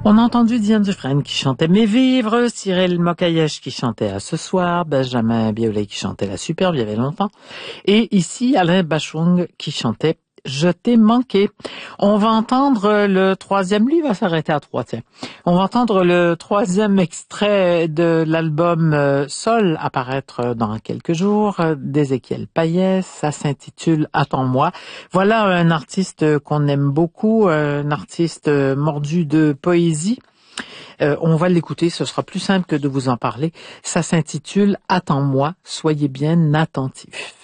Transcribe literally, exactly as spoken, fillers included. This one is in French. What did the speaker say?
On a entendu Diane Dufresne qui chantait Mes vivres, Cyril Mokayesh qui chantait À ce soir, Benjamin Biolay qui chantait La Superbe il y avait longtemps, et ici Alain Bachung qui chantait Je t'ai manqué. On va entendre le troisième, lui il va s'arrêter à trois, tiens. On va entendre le troisième extrait de l'album euh, Sol, apparaître dans quelques jours, d'Ézéchiel Payès. Ça s'intitule Attends-moi. Voilà un artiste qu'on aime beaucoup, un artiste mordu de poésie. Euh, on va l'écouter, ce sera plus simple que de vous en parler. Ça s'intitule Attends-moi, soyez bien attentifs.